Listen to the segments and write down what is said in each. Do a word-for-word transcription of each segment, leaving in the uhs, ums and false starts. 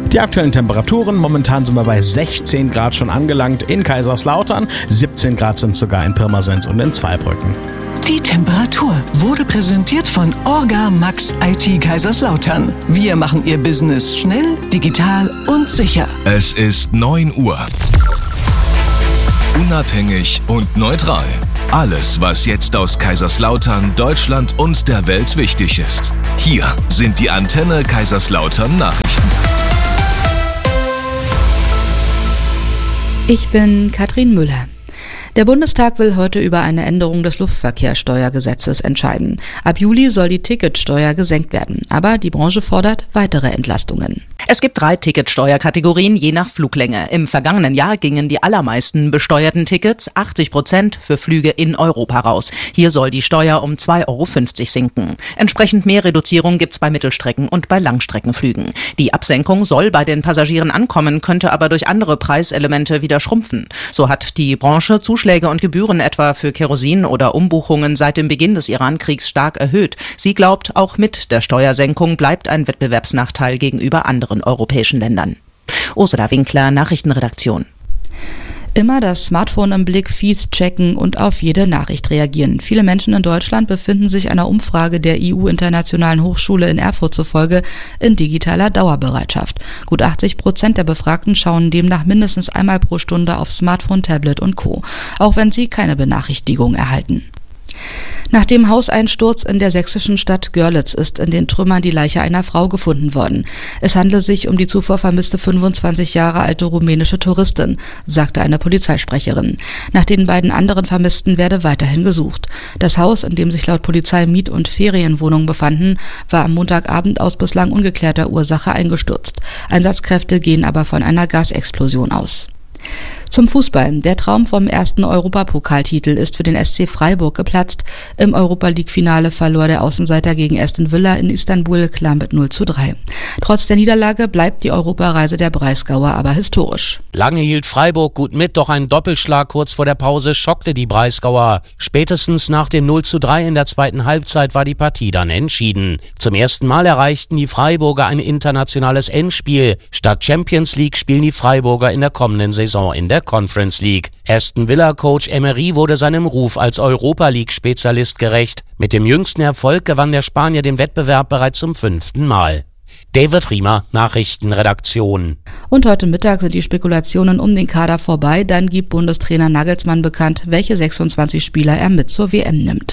Die aktuellen Temperaturen, momentan sind wir bei sechzehn Grad schon angelangt in Kaiserslautern, siebzehn Grad sind sogar in Pirmasens und in Zweibrücken. Die Temperatur wurde präsentiert von Orga Max I T Kaiserslautern. Wir machen Ihr Business schnell, digital und sicher. Es ist neun Uhr. Unabhängig und neutral. Alles, was jetzt aus Kaiserslautern, Deutschland und der Welt wichtig ist. Hier sind die Antenne Kaiserslautern Nachrichten. Ich bin Katrin Müller. Der Bundestag will heute über eine Änderung des Luftverkehrssteuergesetzes entscheiden. Ab Juli soll die Ticketsteuer gesenkt werden, aber die Branche fordert weitere Entlastungen. Es gibt drei Ticketsteuerkategorien je nach Fluglänge. Im vergangenen Jahr gingen die allermeisten besteuerten Tickets, achtzig Prozent, für Flüge in Europa raus. Hier soll die Steuer um zwei Euro fünfzig sinken. Entsprechend mehr Reduzierung gibt's bei Mittelstrecken- und bei Langstreckenflügen. Die Absenkung soll bei den Passagieren ankommen, könnte aber durch andere Preiselemente wieder schrumpfen. So hat die Branche Zuschläge und Gebühren etwa für Kerosin oder Umbuchungen seit dem Beginn des Iran-Kriegs stark erhöht. Sie glaubt, auch mit der Steuersenkung bleibt ein Wettbewerbsnachteil gegenüber anderen europäischen Ländern. Ursula Winkler, Nachrichtenredaktion. Immer das Smartphone im Blick, Feeds checken und auf jede Nachricht reagieren. Viele Menschen in Deutschland befinden sich einer Umfrage der I U-Internationalen Hochschule in Erfurt zufolge in digitaler Dauerbereitschaft. Gut achtzig Prozent der Befragten schauen demnach mindestens einmal pro Stunde auf Smartphone, Tablet und Co., auch wenn sie keine Benachrichtigung erhalten. Nach dem Hauseinsturz in der sächsischen Stadt Görlitz ist in den Trümmern die Leiche einer Frau gefunden worden. Es handle sich um die zuvor vermisste fünfundzwanzig Jahre alte rumänische Touristin, sagte eine Polizeisprecherin. Nach den beiden anderen Vermissten werde weiterhin gesucht. Das Haus, in dem sich laut Polizei Miet- und Ferienwohnungen befanden, war am Montagabend aus bislang ungeklärter Ursache eingestürzt. Einsatzkräfte gehen aber von einer Gasexplosion aus. Zum Fußball. Der Traum vom ersten Europapokaltitel ist für den S C Freiburg geplatzt. Im Europa-League-Finale verlor der Außenseiter gegen Aston Villa in Istanbul klar mit null zu drei. Trotz der Niederlage bleibt die Europareise der Breisgauer aber historisch. Lange hielt Freiburg gut mit, doch ein Doppelschlag kurz vor der Pause schockte die Breisgauer. Spätestens nach dem null zu drei in der zweiten Halbzeit war die Partie dann entschieden. Zum ersten Mal erreichten die Freiburger ein internationales Endspiel. Statt Champions League spielen die Freiburger in der kommenden Saison in der Conference League. Aston Villa-Coach Emery wurde seinem Ruf als Europa-League-Spezialist gerecht. Mit dem jüngsten Erfolg gewann der Spanier den Wettbewerb bereits zum fünften Mal. David Riemer, Nachrichtenredaktion. Und heute Mittag sind die Spekulationen um den Kader vorbei. Dann gibt Bundestrainer Nagelsmann bekannt, welche sechsundzwanzig Spieler er mit zur W M nimmt.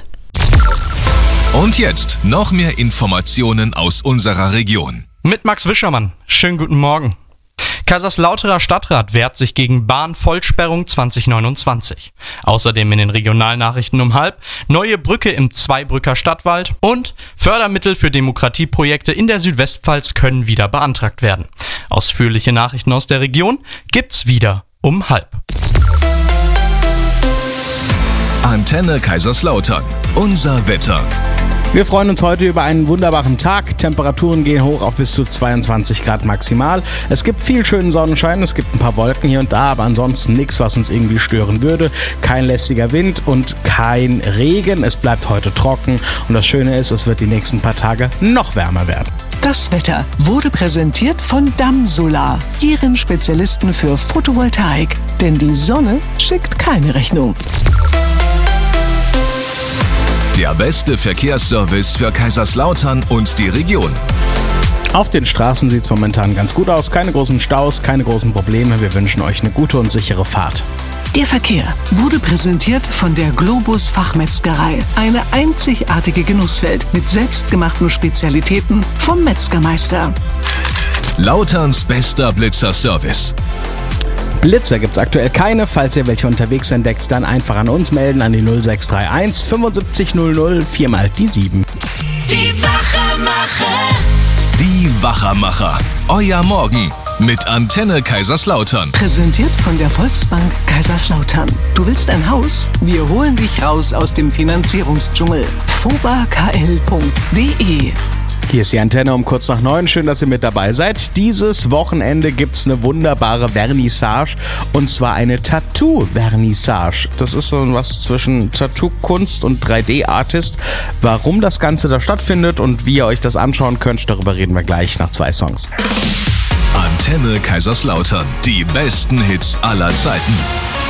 Und jetzt noch mehr Informationen aus unserer Region. Mit Max Wischermann. Schönen guten Morgen. Kaiserslauterer Stadtrat wehrt sich gegen Bahnvollsperrung zwanzig neunundzwanzig. Außerdem in den Regionalnachrichten um halb neue Brücke im Zweibrücker Stadtwald und Fördermittel für Demokratieprojekte in der Südwestpfalz können wieder beantragt werden. Ausführliche Nachrichten aus der Region gibt's wieder um halb. Antenne Kaiserslautern. Unser Wetter. Wir freuen uns heute über einen wunderbaren Tag. Temperaturen gehen hoch auf bis zu zweiundzwanzig Grad maximal. Es gibt viel schönen Sonnenschein, es gibt ein paar Wolken hier und da, aber ansonsten nichts, was uns irgendwie stören würde. Kein lästiger Wind und kein Regen. Es bleibt heute trocken und das Schöne ist, es wird die nächsten paar Tage noch wärmer werden. Das Wetter wurde präsentiert von Damm Solar, Ihren Spezialisten für Photovoltaik. Denn die Sonne schickt keine Rechnung. Der beste Verkehrsservice für Kaiserslautern und die Region. Auf den Straßen sieht es momentan ganz gut aus. Keine großen Staus, keine großen Probleme. Wir wünschen euch eine gute und sichere Fahrt. Der Verkehr wurde präsentiert von der Globus Fachmetzgerei. Eine einzigartige Genusswelt mit selbstgemachten Spezialitäten vom Metzgermeister. Lauterns bester Blitzer-Service. Blitzer gibt's aktuell keine. Falls ihr welche unterwegs entdeckt, dann einfach an uns melden an die null sechs drei eins fünfundsiebzig null null vier mal die sieben. Die Wachermacher. Die Wachermacher. Euer Morgen mit Antenne Kaiserslautern. Präsentiert von der Volksbank Kaiserslautern. Du willst ein Haus? Wir holen dich raus aus dem Finanzierungsdschungel. foba k l punkt d e Hier ist die Antenne um kurz nach neun. Schön, dass ihr mit dabei seid. Dieses Wochenende gibt's eine wunderbare Vernissage und zwar eine Tattoo-Vernissage. Das ist so was zwischen Tattoo-Kunst und drei D-Artist. Warum das Ganze da stattfindet und wie ihr euch das anschauen könnt, darüber reden wir gleich nach zwei Songs. Antenne Kaiserslautern. Die besten Hits aller Zeiten.